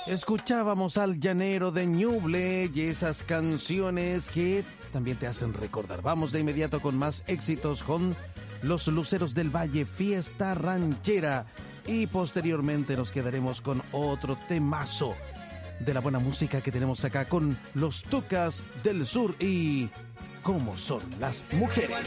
Escuchábamos al Llanero de Ñuble y esas canciones que también te hacen recordar. Vamos de inmediato con más éxitos con Los Luceros del Valle, Fiesta Ranchera. Y posteriormente nos quedaremos con otro temazo de la buena música que tenemos acá con Los Tucas del Sur y Cómo Son las Mujeres.